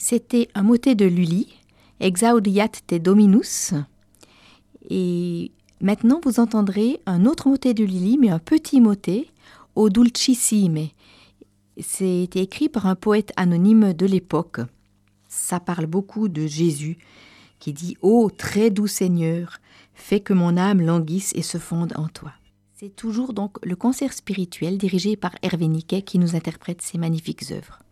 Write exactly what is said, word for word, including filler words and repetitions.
C'était un motet de Lully, Exaudiat te Dominus. Et maintenant, vous entendrez un autre motet de Lully, mais un petit motet, O Dulcissime. C'était écrit par un poète anonyme de l'époque. Ça parle beaucoup de Jésus, qui dit « Ô très doux Seigneur, fais que mon âme languisse et se fonde en toi ». C'est toujours donc le concert spirituel dirigé par Hervé Niquet qui nous interprète ces magnifiques œuvres.